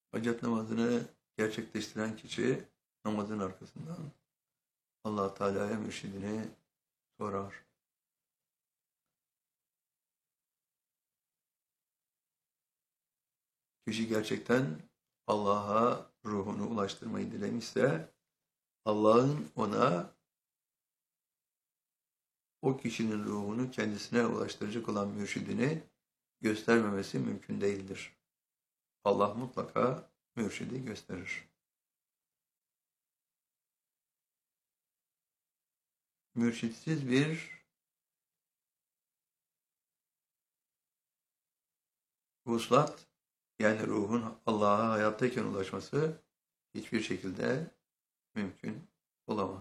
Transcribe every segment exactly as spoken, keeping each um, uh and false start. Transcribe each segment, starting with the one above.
Hacet namazını gerçekleştiren kişi namazın arkasından Allah Teala'ya mürşidini sorar. Kişi gerçekten Allah'a ruhunu ulaştırmayı dilemişse Allah'ın ona o kişinin ruhunu kendisine ulaştıracak olan mürşidini göstermemesi mümkün değildir. Allah mutlaka mürşidi gösterir. Mürşitsiz bir vuslat, yani ruhun Allah'a hayattayken ulaşması hiçbir şekilde mümkün olamaz.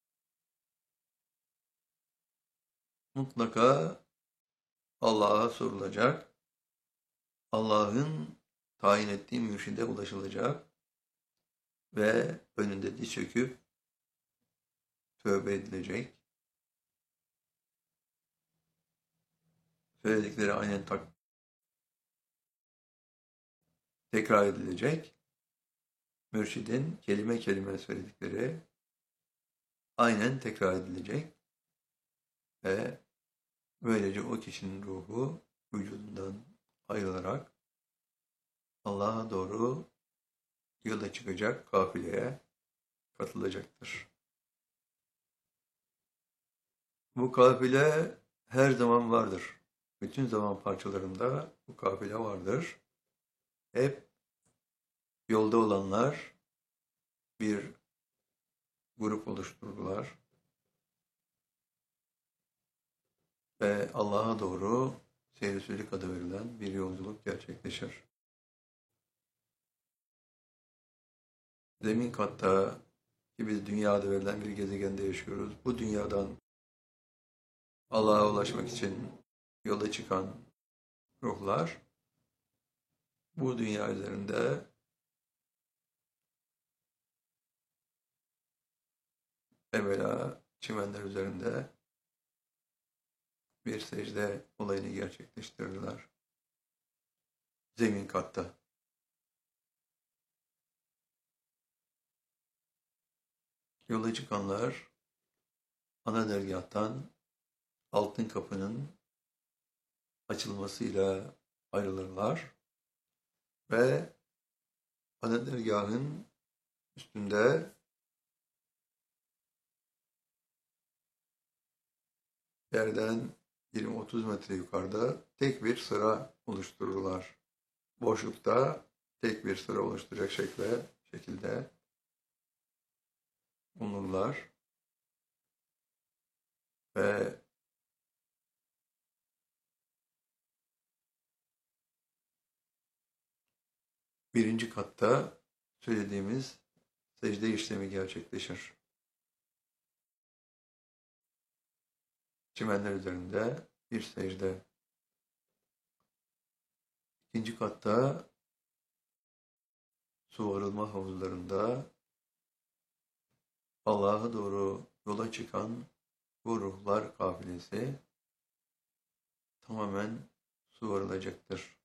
Mutlaka Allah'a sorulacak, Allah'ın tayin ettiği mürşide ulaşılacak ve önünde diz çöküp tövbe edilecek. Söyledikleri aynen tak tekrar edilecek. Mürşidin kelime kelime söyledikleri aynen tekrar edilecek ve böylece o kişinin ruhu vücudundan ayrılarak Allah'a doğru yola çıkacak kafileye katılacaktır. Bu kafile her zaman vardır. Bütün zaman parçalarında bu kafile vardır. Hep yolda olanlar bir grup oluştururlar ve Allah'a doğru seyir-i adı verilen bir yolculuk gerçekleşir. Zemin katta ki biz dünyada verilen bir gezegende yaşıyoruz. Bu dünyadan Allah'a ulaşmak için yola çıkan ruhlar bu dünya üzerinde evvela çimenler üzerinde bir secde olayını gerçekleştirdiler. Zemin katta. Yola çıkanlar ana dergâhtan altın kapının açılmasıyla ayrılırlar ve ana dergâhın üstünde yerden yirmi otuz metre yukarıda tek bir sıra oluştururlar. Boşlukta tek bir sıra oluşturacak şekilde, şekilde bulunurlar ve birinci katta söylediğimiz secde işlemi gerçekleşir. Çimenler üzerinde bir secde. İkinci katta su arılma havuzlarında Allah'a doğru yola çıkan bu ruhlar kafilesi tamamen su arılacaktır.